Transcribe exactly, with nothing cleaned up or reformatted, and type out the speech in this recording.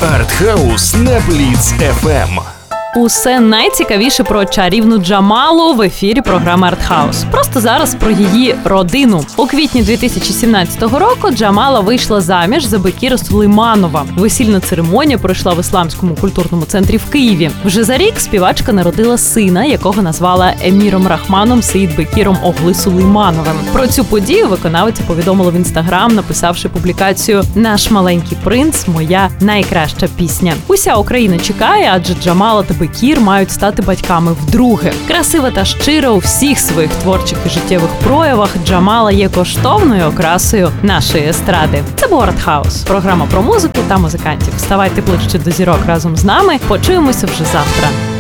Артхаус на Бліц еф ем. Усе найцікавіше про чарівну Джамалу в ефірі програми «Артхаус». Просто зараз про її родину. У квітні дві тисячі сімнадцятого року Джамала вийшла заміж за Бекіра Сулейманова. Весільна церемонія пройшла в Ісламському культурному центрі в Києві. Вже за рік співачка народила сина, якого назвала Еміром Рахманом Сеїд Бекіром Огли Сулеймановим. Про цю подію виконавиця повідомила в Інстаграм, написавши публікацію «Наш маленький принц – моя найкраща пісня». Уся Україна чекає, адже Джамала та Бекір мають стати батьками вдруге. Красива та щира у всіх своїх творчих і життєвих проявах, Джамала є коштовною окрасою нашої естради. Це був «Артхаус» – програма про музику та музикантів. Ставайте ближче до зірок разом з нами. Почуємося вже завтра.